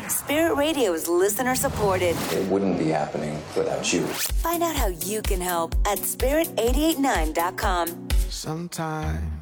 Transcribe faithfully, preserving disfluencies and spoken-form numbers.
Spirit Radio is listener supported. It wouldn't be happening without you. Find out how you can help at spirit eight eight nine dot com. Sometimes